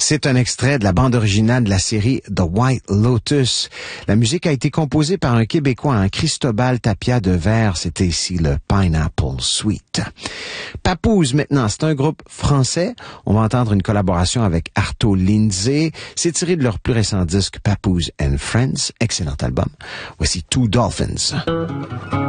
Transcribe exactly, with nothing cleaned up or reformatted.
C'est un extrait de la bande originale de la série The White Lotus. La musique a été composée par un Québécois, un Cristobal Tapia de Vers. C'était ici le Pineapple Suite. Papoose, maintenant, c'est un groupe français. On va entendre une collaboration avec Arto Lindsay. C'est tiré de leur plus récent disque Papoose and Friends. Excellent album. Voici Two Dolphins.